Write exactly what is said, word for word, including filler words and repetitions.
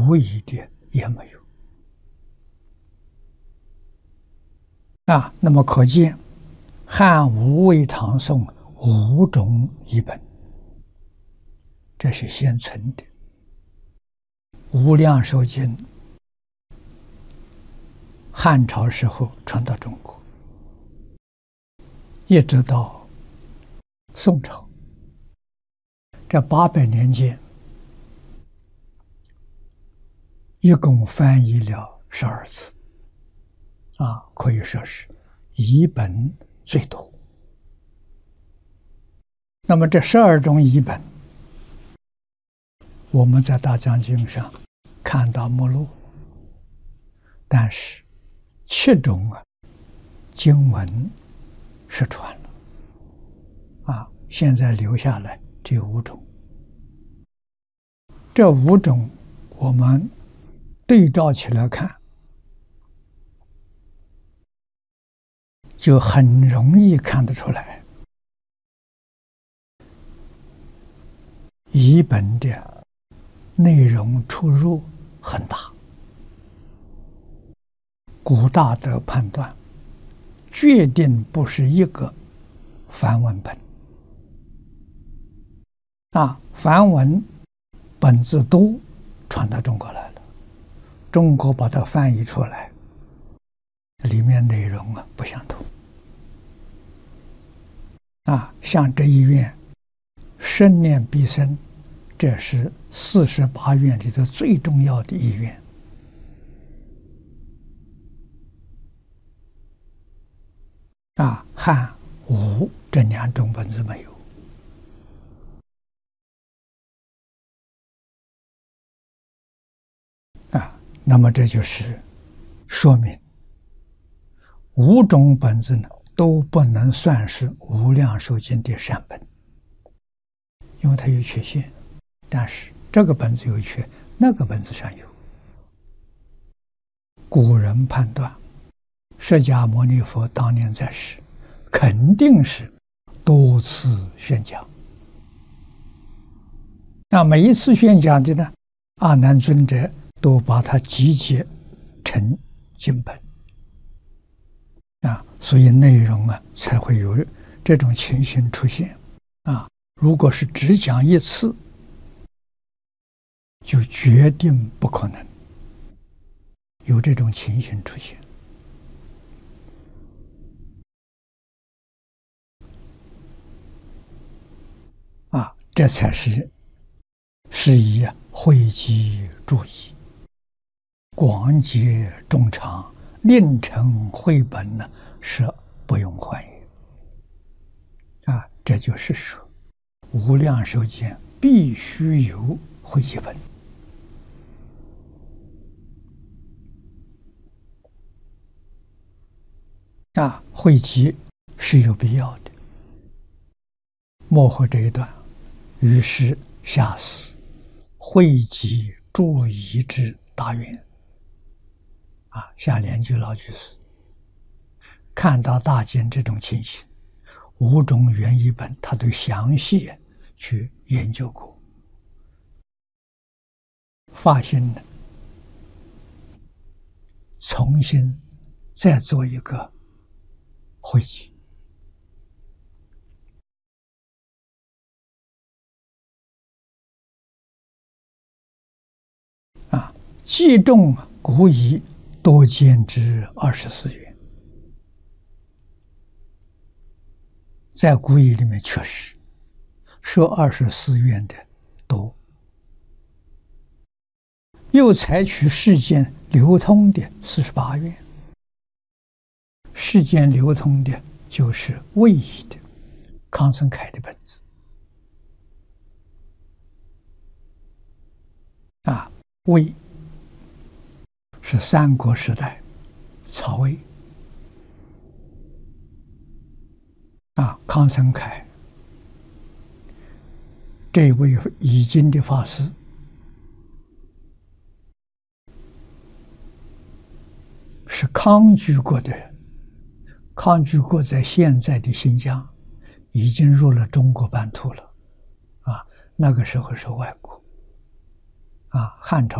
无疑的也没有啊。那么可见汉吴魏唐宋五种译本，这是现存的。无量寿经汉朝时候传到中国，一直到宋朝，这八百年间，一共翻译了十二次，啊，可以说是译本最多。那么这十二种译本，我们在大讲经上看到目录，但是七种啊经文失传了，啊，现在留下来只有五种。这五种我们对照起来看，就很容易看得出来，译本的内容出入很大。古大德判断，决定不是一个梵文本。啊，梵文本子都传到中国来了，中国把它翻译出来，里面内容啊不相同。啊，像这一愿生念必生，这是四十八愿里头最重要的一愿。啊，汉吴这两种本子没有。啊，那么这就是说明五种本子呢都不能算是无量寿经的善本，因为它有缺陷。但是这个本子有缺，那个本子上有。古人判断，释迦牟尼佛当年在世，肯定是多次宣讲。那每一次宣讲的呢，阿难尊者都把它集结成经本啊，所以内容啊才会有这种情形出现啊。如果是只讲一次，就决定不可能有这种情形出现啊，这才是是以汇集注意，广结众长，令成汇本呢，是不用换也啊。这就是说，无量寿经必须有汇集本啊，汇集是有必要的。末后这一段，于是下死汇集注意之大愿啊，下联句老居士看到大经这种情形，五种原译本他都详细去研究过，发心呢重新再做一个汇集啊，记众古已多见之二十四愿，在古语里面确实说二十四愿的多，又采取世间流通的四十八愿。世间流通的就是魏译的康生恺的本子啊，魏是三国时代曹魏啊，康生恺这位译经的法师是康居国的人，康居国在现在的新疆已经入了中国版图了啊，那个时候是外国啊，汉朝